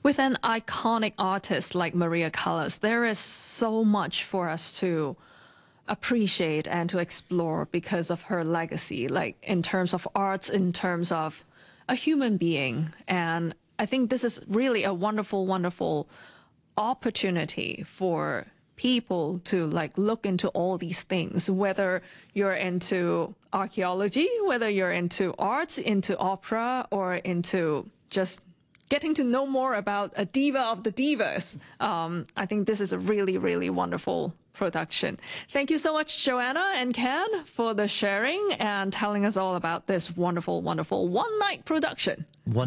With an iconic artist like Maria Callas, there is so much for us to appreciate and to explore because of her legacy, like in terms of arts, in terms of a human being. And I think this is really a wonderful, wonderful opportunity for people to like look into all these things, whether you're into archaeology, whether you're into arts, into opera, or into just getting to know more about a diva of the divas. I think this is a really, really wonderful production. Thank you so much, Joanna and Ken, for the sharing and telling us all about this wonderful, wonderful one-night production.